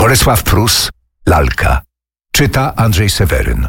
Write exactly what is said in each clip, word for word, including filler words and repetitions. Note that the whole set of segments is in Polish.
Bolesław Prus, Lalka. Czyta Andrzej Seweryn.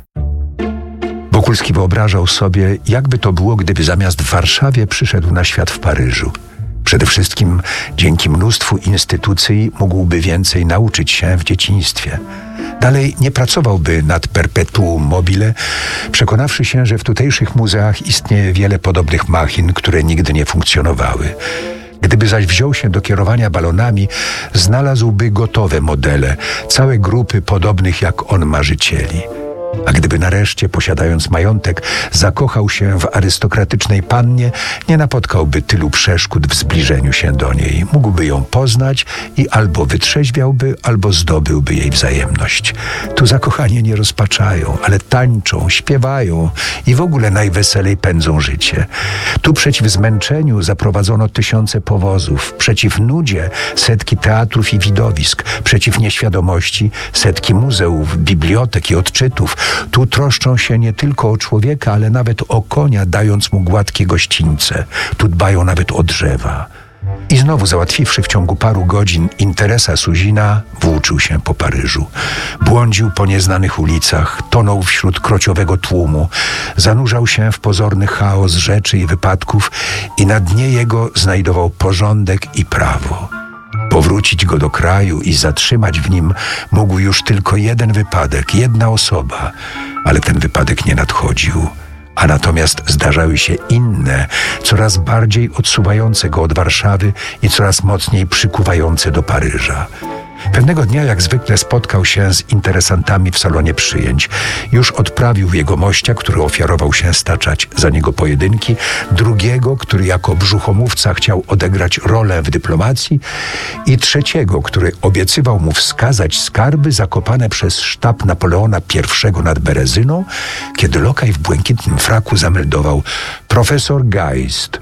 Wokulski wyobrażał sobie, jakby to było, gdyby zamiast w Warszawie przyszedł na świat w Paryżu. Przede wszystkim dzięki mnóstwu instytucji mógłby więcej nauczyć się w dzieciństwie. Dalej nie pracowałby nad perpetuum mobile, przekonawszy się, że w tutejszych muzeach istnieje wiele podobnych machin, które nigdy nie funkcjonowały. Gdyby zaś wziął się do kierowania balonami, znalazłby gotowe modele, całe grupy podobnych jak on marzycieli. A gdyby nareszcie, posiadając majątek, zakochał się w arystokratycznej pannie, nie napotkałby tylu przeszkód w zbliżeniu się do niej. Mógłby ją poznać i albo wytrzeźwiałby, albo zdobyłby jej wzajemność. Tu zakochanie nie rozpaczają, ale tańczą, śpiewają i w ogóle najweselej pędzą życie. Tu przeciw zmęczeniu zaprowadzono tysiące powozów, przeciw nudzie setki teatrów i widowisk, przeciw nieświadomości setki muzeów, bibliotek i odczytów. Tu troszczą się nie tylko o człowieka, ale nawet o konia, dając mu gładkie gościńce. Tu dbają nawet o drzewa. I znowu, załatwiwszy w ciągu paru godzin interesa Suzina, włóczył się po Paryżu. Błądził po nieznanych ulicach, tonął wśród krociowego tłumu, zanurzał się w pozorny chaos rzeczy i wypadków i na dnie jego znajdował porządek i prawo. Powrócić go do kraju i zatrzymać w nim mógł już tylko jeden wypadek, jedna osoba, ale ten wypadek nie nadchodził. A natomiast zdarzały się inne, coraz bardziej odsuwające go od Warszawy i coraz mocniej przykuwające do Paryża. Pewnego dnia, jak zwykle, spotkał się z interesantami w salonie przyjęć. Już odprawił jegomościa, który ofiarował się staczać za niego pojedynki, drugiego, który jako brzuchomówca chciał odegrać rolę w dyplomacji i trzeciego, który obiecywał mu wskazać skarby zakopane przez sztab Napoleona I nad Berezyną, kiedy lokaj w błękitnym fraku zameldował: profesor Geist.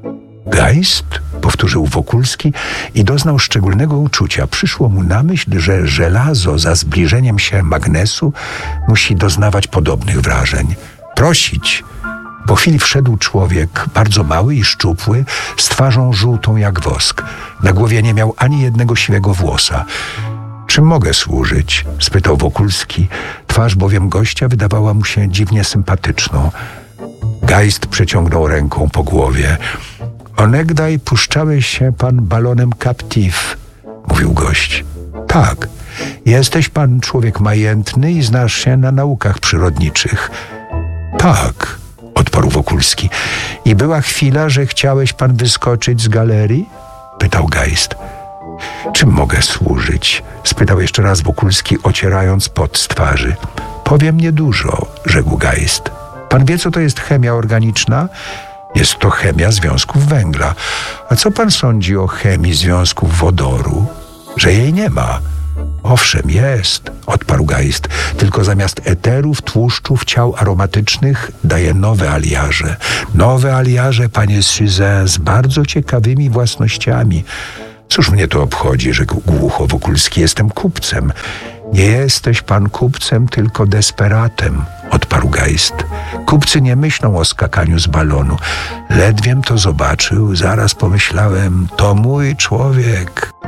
Geist? Powtórzył Wokulski i doznał szczególnego uczucia. Przyszło mu na myśl, że żelazo za zbliżeniem się magnesu musi doznawać podobnych wrażeń. Prosić. Po chwili wszedł człowiek, bardzo mały i szczupły, z twarzą żółtą jak wosk. Na głowie nie miał ani jednego siwego włosa. Czym mogę służyć? Spytał Wokulski. Twarz bowiem gościa wydawała mu się dziwnie sympatyczną. Geist przeciągnął ręką po głowie. Onegdaj puszczałeś się pan balonem Captif, mówił gość. Tak, jesteś pan człowiek majętny i znasz się na naukach przyrodniczych. Tak, odparł Wokulski. I była chwila, że chciałeś pan wyskoczyć z galerii? Pytał Geist. Czym mogę służyć? Spytał jeszcze raz Wokulski, ocierając pot z twarzy. Powiem niedużo, rzekł Geist. Pan wie, co to jest chemia organiczna? Jest to chemia związków węgla. A co pan sądzi o chemii związków wodoru? Że jej nie ma. Owszem, jest, odparł Geist, tylko zamiast eterów, tłuszczów, ciał aromatycznych daje nowe aliaże. Nowe aliaże, panie Suzin, z bardzo ciekawymi własnościami. Cóż mnie to obchodzi, rzekł głucho Wokulski, jestem kupcem. Nie jesteś pan kupcem, tylko desperatem, odparł Geist. Kupcy nie myślą o skakaniu z balonu. Ledwiem to zobaczył, zaraz pomyślałem, to mój człowiek.